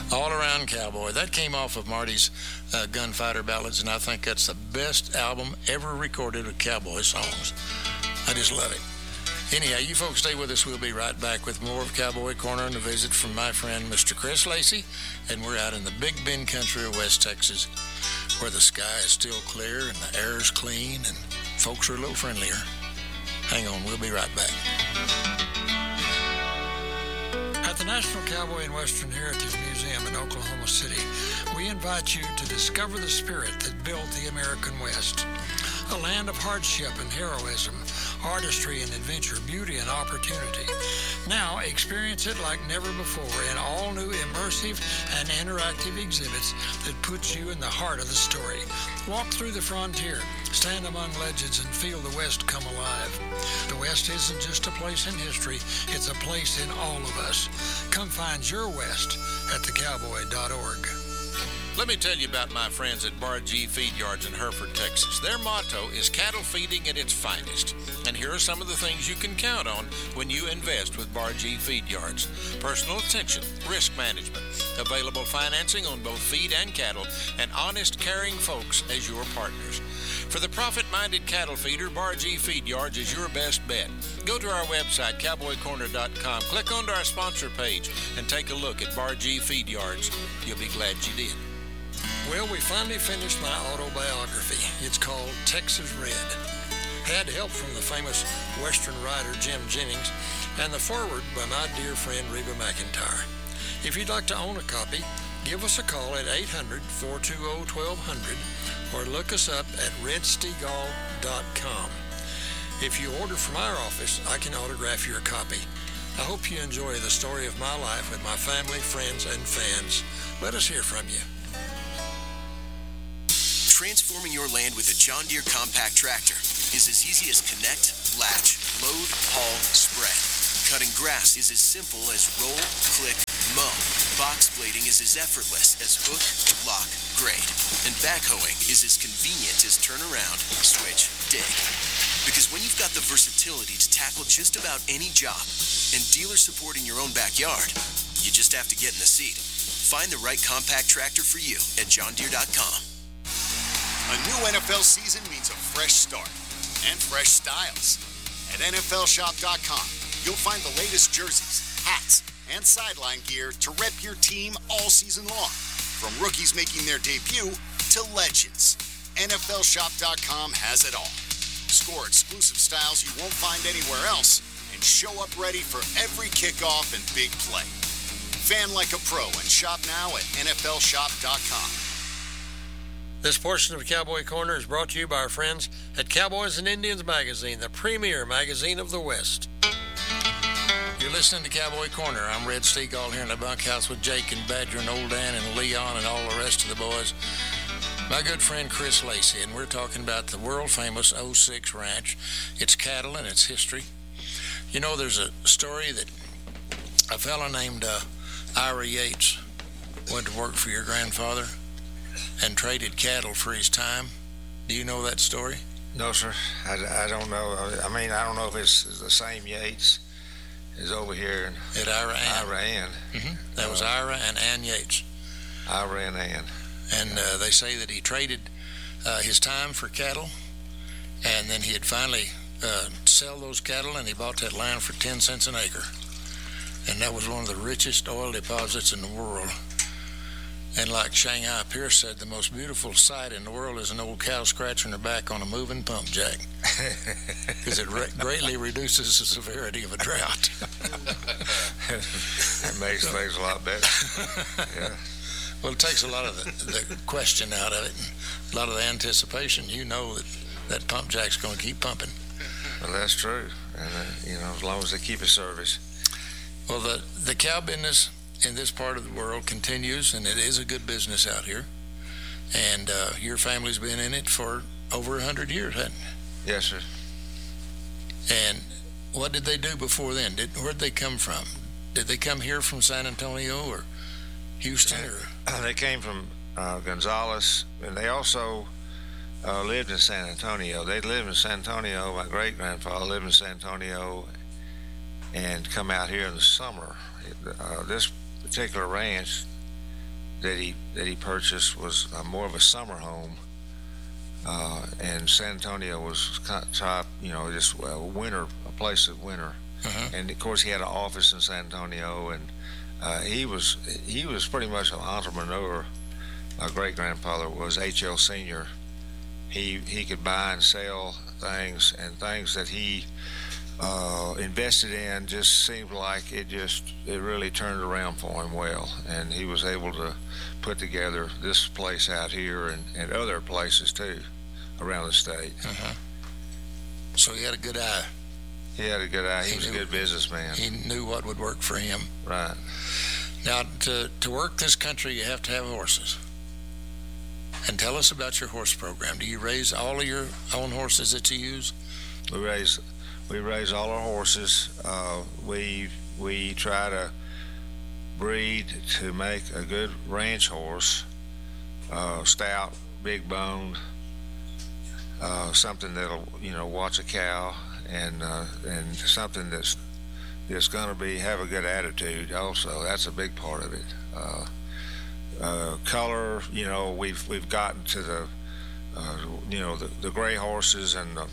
All Around Cowboy. That came off of Marty's Gunfighter Ballads, and I think that's the best album ever recorded of cowboy songs. I just love it. Anyhow, you folks stay with us. We'll be right back with more of Cowboy Corner and a visit from my friend, Mr. Chris Lacey. And we're out in the Big Bend country of West Texas, where the sky is still clear and the air is clean and folks are a little friendlier. Hang on, we'll be right back. At the National Cowboy and Western Heritage Museum in Oklahoma City, we invite you to discover the spirit that built the American West. A land of hardship and heroism, artistry and adventure, beauty and opportunity. Now experience it like never before in all new immersive and interactive exhibits that puts you in the heart of the story. Walk through the frontier, stand among legends, and feel the West come alive. The West isn't just a place in history, it's a place in all of us. Come find your West at thecowboy.org. Let me tell you about my friends at Bar G Feed Yards in Hereford, Texas. Their motto is cattle feeding at its finest. And here are some of the things you can count on when you invest with Bar G Feed Yards. Personal attention, risk management, available financing on both feed and cattle, and honest, caring folks as your partners. For the profit-minded cattle feeder, Bar G Feed Yards is your best bet. Go to our website, cowboycorner.com, click onto our sponsor page, and take a look at Bar G Feed Yards. You'll be glad you did. Well, we finally finished my autobiography. It's called Texas Red. Had help from the famous Western writer Jim Jennings and the foreword by my dear friend Reba McEntire. If you'd like to own a copy, give us a call at 800-420-1200 or look us up at redstegall.com. If you order from our office, I can autograph your copy. I hope you enjoy the story of my life with my family, friends, and fans. Let us hear from you. Transforming your land with a John Deere compact tractor is as easy as connect, latch, load, haul, spread. Cutting grass is as simple as roll, click, mow. Box blading is as effortless as hook, lock, grade. And backhoeing is as convenient as turn around, switch, dig. Because when you've got the versatility to tackle just about any job and dealer support in your own backyard, you just have to get in the seat. Find the right compact tractor for you at johndeere.com. A new NFL season means a fresh start and fresh styles. At NFLshop.com, you'll find the latest jerseys, hats, and sideline gear to rep your team all season long. From rookies making their debut to legends, NFLshop.com has it all. Score exclusive styles you won't find anywhere else and show up ready for every kickoff and big play. Fan like a pro and shop now at NFLshop.com. This portion of Cowboy Corner is brought to you by our friends at Cowboys and Indians Magazine, the premier magazine of the West. You're listening to Cowboy Corner. I'm Red Stegall here in the bunkhouse with Jake and Badger and Old Dan and Leon and all the rest of the boys. My good friend Chris Lacey, and we're talking about the world-famous 06 Ranch, its cattle and its history. You know, there's a story that a fellow named Ira Yates went to work for your grandfather and traded cattle for his time. Do you know that story? No, sir. I don't know. I mean, I don't know if it's the same Yates is over here. At Ira Ann. Ira Ann. Mm-hmm. That was Ira and Ann Yates. Ira and Ann. And they say that he traded his time for cattle, and then he'd finally sell those cattle, and he bought that land for 10 cents an acre. And that was one of the richest oil deposits in the world. And like Shanghai Pierce said, the most beautiful sight in the world is an old cow scratching her back on a moving pump jack, because it greatly reduces the severity of a drought. It makes things a lot better. Yeah. Well, it takes a lot of the question out of it, and a lot of the anticipation. You know that pump jack's going to keep pumping. Well, that's true. And, as long as they keep it service. Well, the cow business in this part of the world continues, and it is a good business out here. And your family's been in it for over 100 years, hasn't it? Yes, sir. And what did they do before then? Where'd they come from? Did they come here from San Antonio or Houston? They came from Gonzales, and they also lived in San Antonio. They lived in San Antonio. My great-grandfather lived in San Antonio and come out here in the summer. This particular ranch that he purchased was more of a summer home, and San Antonio was kind of top, just a place of winter. And of course, he had an office in San Antonio, and he was pretty much an entrepreneur. My great grandfather was H.L. Senior. He could buy and sell things, and things that he invested in just seemed like it really turned around for him well, and he was able to put together this place out here and other places too around the state. So he had a good eye. He had a good eye. He was a good businessman. He knew what would work for him. Right. Now, to work this country, you have to have horses. And tell us about your horse program. Do you raise all of your own horses that you use? We raise all our horses. We try to breed to make a good ranch horse, stout, big boned, something that'll watch a cow, and something that's going to have a good attitude. Also, that's a big part of it. Color, we've gotten to the gray horses and the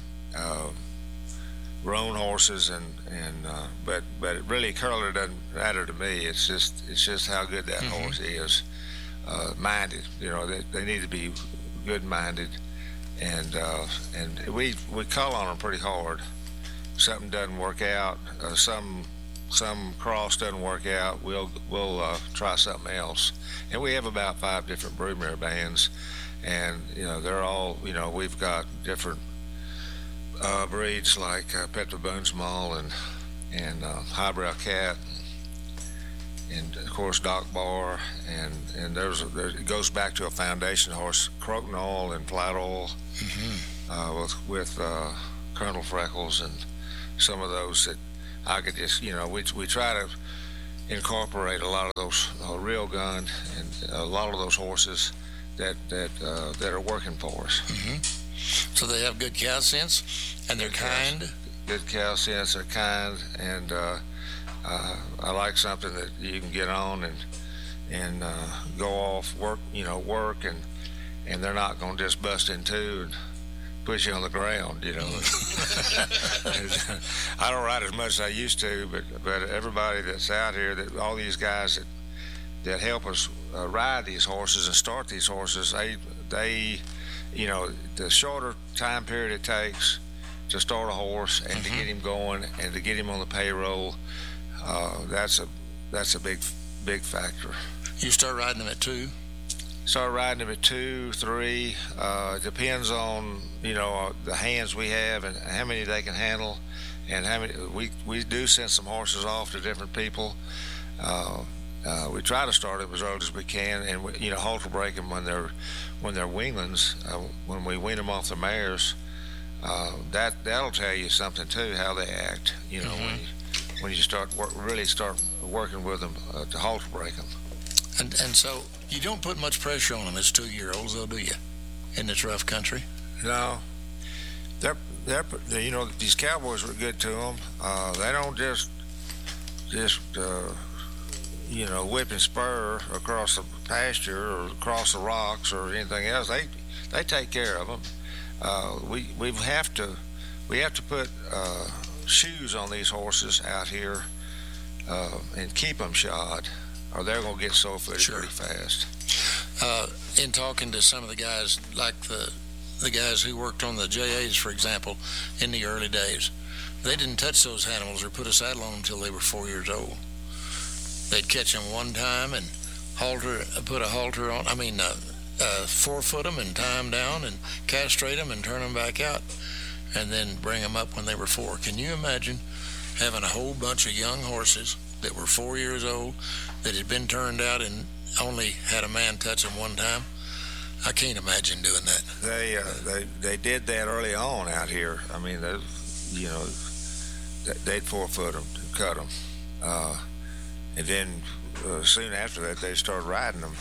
roan horses, but it really color doesn't matter to me. It's just how good that horse is, minded. They need to be good minded, and we call on them pretty hard. Something doesn't work out, some cross doesn't work out, we'll try something else. And we have about 5 different broodmare bands, and they're all we've got different breeds like Petra Boonsmall and Highbrow Cat, and of course Doc Bar, and it goes back to a foundation horse, Croton Oil and Flat Oil, with Colonel Freckles, and some of those that I could just we try to incorporate a lot of those real gun and a lot of those horses that are working for us. So they have good cow sense, and they're kind. Good cow sense, they're kind, and I like something that you can get on and go off work, and they're not going to just bust in two and push you on the ground, I don't ride as much as I used to, but everybody that's out here, all these guys that help us ride these horses and start these horses, they the shorter time period it takes to start a horse and to get him going and to get him on the payroll, that's a big factor. You start riding them at 2? Start riding them at 2, 3. It depends on the hands we have and how many they can handle, and how many we do send some horses off to different people. We try to start them as early as we can, and halter break them when they're weanlings. When we wean them off the mares, that'll tell you something too, how they act. When you really start working with them to halter break them. And so you don't put much pressure on them as 2-year-olds, though, do you? In this rough country? No. These cowboys were good to them. They don't just whip and spur across the pasture or across the rocks or anything else. They take care of them. We have to put shoes on these horses out here and keep them shod, or they're going to get sore-footed pretty fast. In talking to some of the guys, like the guys who worked on the JAs, for example, in the early days, they didn't touch those animals or put a saddle on them until they were 4 years old. They'd catch them one time and put a halter on, forefoot them and tie them down and castrate them and turn them back out, and then bring them up when they were 4. Can you imagine having a whole bunch of young horses that were 4 years old that had been turned out and only had a man touch them one time? I can't imagine doing that. They did that early on out here. They'd forefoot them, cut them, and then soon after that they started riding them.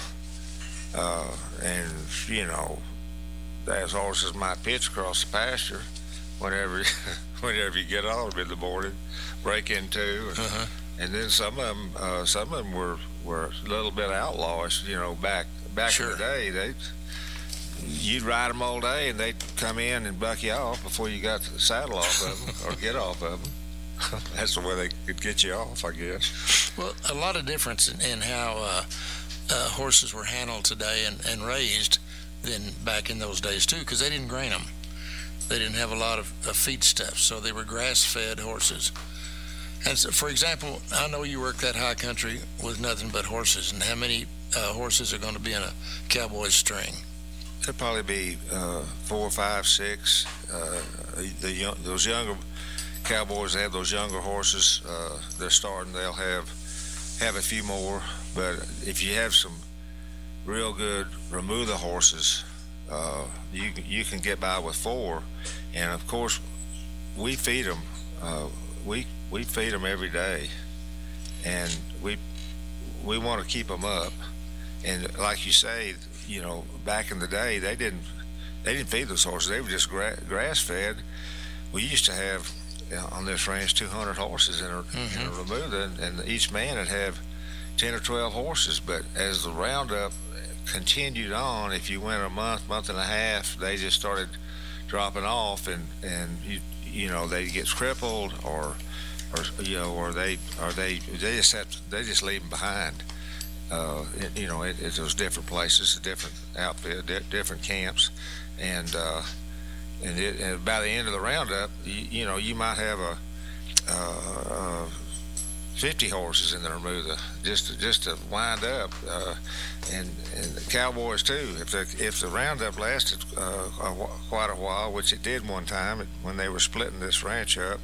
Those horses might pitch across the pasture whenever you get on them in the morning, break into, And then some of them were a little bit outlawish, back Sure. in the day. You'd ride them all day, and they'd come in and buck you off before you got the saddle off of them or get off of them. That's the way they could get you off, I guess. Well, a lot of difference in how horses were handled today and raised than back in those days, too, because they didn't grain them. They didn't have a lot of feed stuff, so they were grass-fed horses. And so, for example, I know you work that high country with nothing but horses, and how many horses are going to be in a cowboy's string? It'd probably be 4, 5, 6. Those younger cowboys have those younger horses. They're starting. They'll have a few more. But if you have some real good remuda horses, you can get by with 4. And of course, we feed them. We feed them every day, and we want to keep them up. And like you say, back in the day, they didn't feed those horses. They were just grass fed. We used to have on this ranch 200 horses in a remuda, and each man would have 10 or 12 horses. But as the roundup continued on, if you went a month and a half, they just started dropping off, and they get crippled or they just leave them behind. At those different places, different outfit, different camps, and by the end of the roundup, you might have 50 horses in the remuda just to wind up, and the cowboys too. If the roundup lasted quite a while, which it did one time when they were splitting this ranch up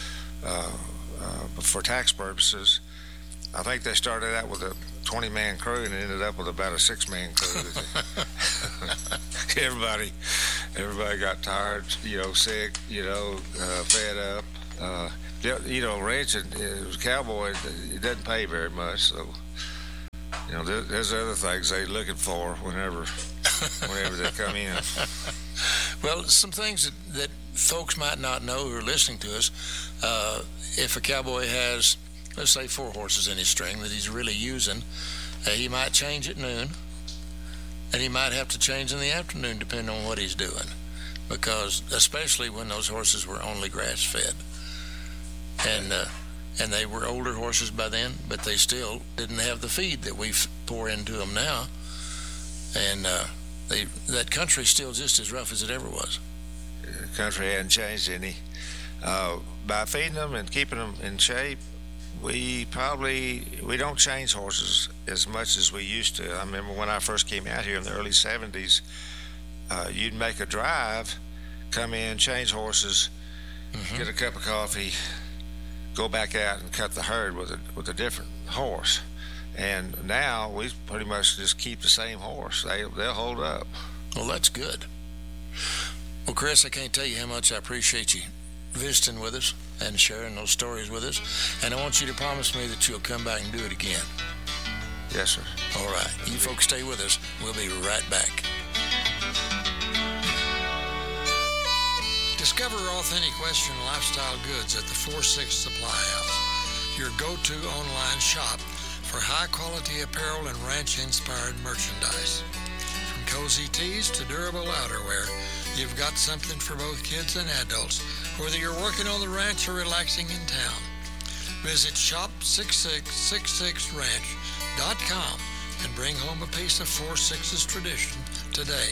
for tax purposes. I think they started out with a 20-man crew and ended up with about a 6-man crew. Everybody got tired, sick, fed up. Ranching as a cowboy, it doesn't pay very much, so there's other things they're looking for whenever they come in. Well, some things that folks might not know who are listening to us, if a cowboy has, let's say, 4 horses in his string that he's really using, he might change at noon, and he might have to change in the afternoon depending on what he's doing, because especially when those horses were only grass-fed. And they were older horses by then, but they still didn't have the feed that we pour into them now. And that country's still just as rough as it ever was. The country hadn't changed any. By feeding them and keeping them in shape, we don't change horses as much as we used to. I remember when I first came out here in the early 70s, you'd make a drive, come in, change horses, get a cup of coffee, go back out and cut the herd with a different horse. And now we pretty much just keep the same horse. They'll hold up. Well, that's good. Well, Chris, I can't tell you how much I appreciate you visiting with us and sharing those stories with us. And I want you to promise me that you'll come back and do it again. Yes, sir. All right. You folks stay with us. We'll be right back. Discover authentic Western lifestyle goods at the 4-6 Supply House, your go-to online shop for high-quality apparel and ranch-inspired merchandise. From cozy tees to durable outerwear, you've got something for both kids and adults, whether you're working on the ranch or relaxing in town. Visit shop6666ranch.com and bring home a piece of 4-6's tradition today.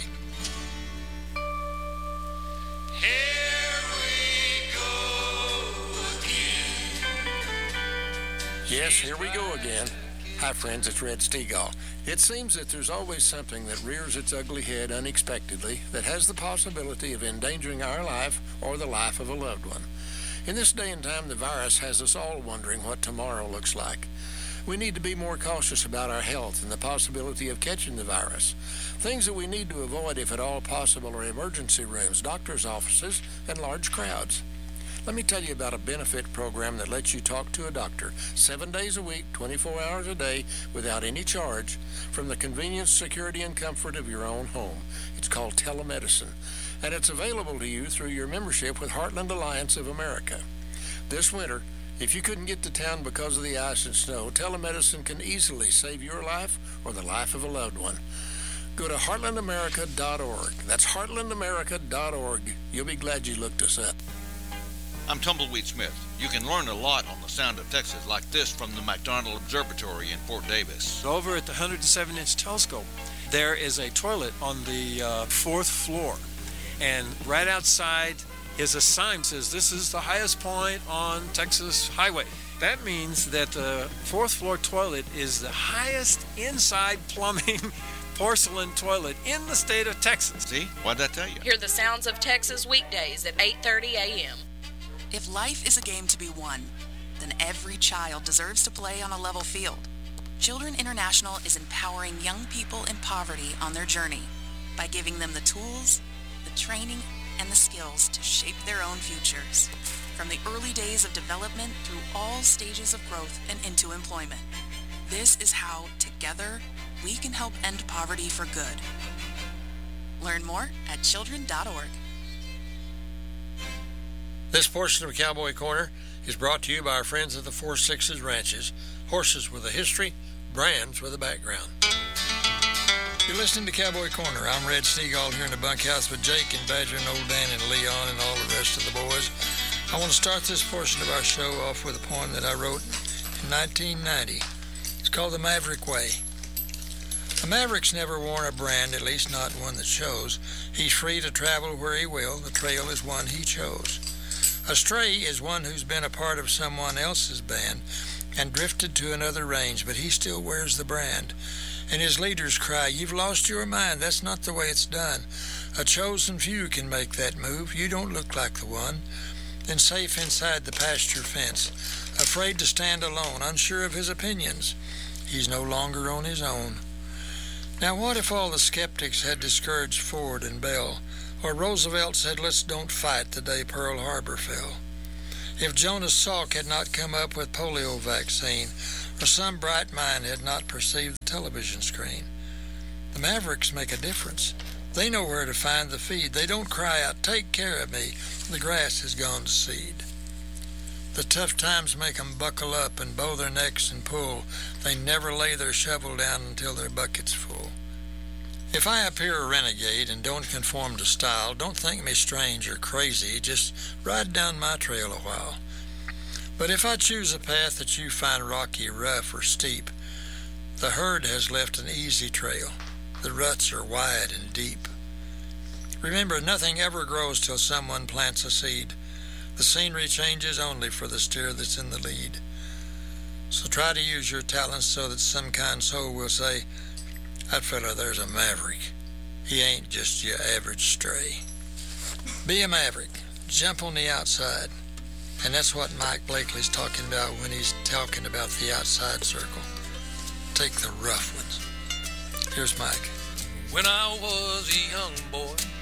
Yes, here we go again. Hi, friends, it's Red Stegall. It seems that there's always something that rears its ugly head unexpectedly that has the possibility of endangering our life or the life of a loved one. In this day and time, the virus has us all wondering what tomorrow looks like. We need to be more cautious about our health and the possibility of catching the virus. Things that we need to avoid, if at all possible, are emergency rooms, doctor's offices, and large crowds. Let me tell you about a benefit program that lets you talk to a doctor 7 days a week, 24 hours a day, without any charge, from the convenience, security, and comfort of your own home. It's called telemedicine, and it's available to you through your membership with Heartland Alliance of America. This winter, If you couldn't get to town because of the ice and snow, telemedicine can easily save your life or the life of a loved one. Go to heartlandamerica.org. That's heartlandamerica.org. You'll be glad you looked us up. I'm Tumbleweed Smith. You can learn a lot on the sound of Texas like this from the McDonald Observatory in Fort Davis. Over at the 107-inch telescope, there is a toilet on the fourth floor. And right outside is a sign that says, this is the highest point on Texas Highway. That means that the fourth floor toilet is the highest inside plumbing porcelain toilet in the state of Texas. See? What'd that tell you? Hear the sounds of Texas weekdays at 8:30 a.m. If life is a game to be won, then every child deserves to play on a level field. Children International is empowering young people in poverty on their journey by giving them the tools, the training, and the skills to shape their own futures, from the early days of development through all stages of growth and into employment. This is how, together, we can help end poverty for good. Learn more at children.org. This portion of Cowboy Corner is brought to you by our friends at the 4 Sixes Ranches. Horses with a history, brands with a background. You're listening to Cowboy Corner. I'm Red Sneegall here in the bunkhouse with Jake and Badger and Old Dan and Leon and all the rest of the boys. I want to start this portion of our show off with a poem that I wrote in 1990. It's called The Maverick Way. A maverick's never worn a brand, at least not one that shows. He's free to travel where he will. The trail is one he chose. A stray is one who's been a part of someone else's band and drifted to another range, but he still wears the brand. And his leaders cry, "You've lost your mind, that's not the way it's done. A chosen few can make that move, you don't look like the one." Then safe inside the pasture fence, afraid to stand alone, unsure of his opinions, he's no longer on his own. Now what if all the skeptics had discouraged Ford and Bell, or Roosevelt said, "Let's don't fight," the day Pearl Harbor fell? If Jonas Salk had not come up with polio vaccine, or some bright mind had not perceived the television screen. The Mavericks make a difference. They know where to find the feed. They don't cry out, "Take care of me, the grass has gone to seed." The tough times make 'em buckle up and bow their necks and pull. They never lay their shovel down until their bucket's full. If I appear a renegade and don't conform to style, don't think me strange or crazy, just ride down my trail a while. But if I choose a path that you find rocky, rough, or steep, the herd has left an easy trail. The ruts are wide and deep. Remember, nothing ever grows till someone plants a seed. The scenery changes only for the steer that's in the lead. So try to use your talents so that some kind soul will say, "That fella there's a maverick. He ain't just your average stray." Be a maverick. Jump on the outside. And that's what Mike Blakely's talking about when he's talking about the outside circle. Take the rough ones. Here's Mike. When I was a young boy,